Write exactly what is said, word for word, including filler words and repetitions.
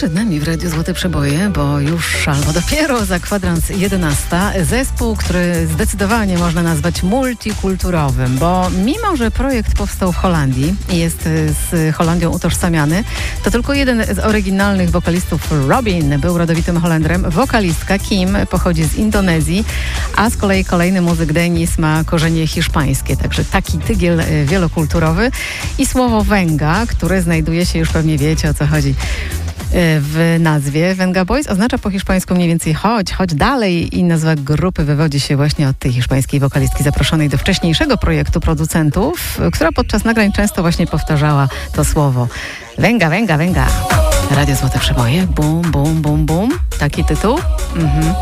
Przed nami w Radiu Złote Przeboje, bo już albo dopiero za kwadrans jedenasta, zespół, który zdecydowanie można nazwać multikulturowym, bo mimo, że projekt powstał w Holandii i jest z Holandią utożsamiany, to tylko jeden z oryginalnych wokalistów, Robin, był rodowitym Holendrem. Wokalistka Kim pochodzi z Indonezji, a z kolei kolejny muzyk Denis ma korzenie hiszpańskie, także taki tygiel wielokulturowy. I słowo Venga, które znajduje się, już pewnie wiecie, o co chodzi, w nazwie Venga Boys, oznacza po hiszpańsku mniej więcej chodź, chodź dalej, i nazwa grupy wywodzi się właśnie od tej hiszpańskiej wokalistki zaproszonej do wcześniejszego projektu producentów, która podczas nagrań często właśnie powtarzała to słowo Venga, Venga, Venga. Radio Złote Przeboje, bum, bum, bum, bum. Taki tytuł. Mhm.